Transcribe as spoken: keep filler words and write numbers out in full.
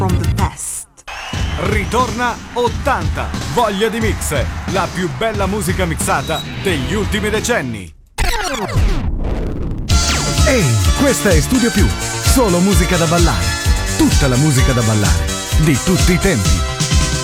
from the past. Ritorna ottanta, voglia di mix, la più bella musica mixata degli ultimi decenni. Ehi, questa è Studio Più, solo musica da ballare, tutta la musica da ballare, di tutti i tempi.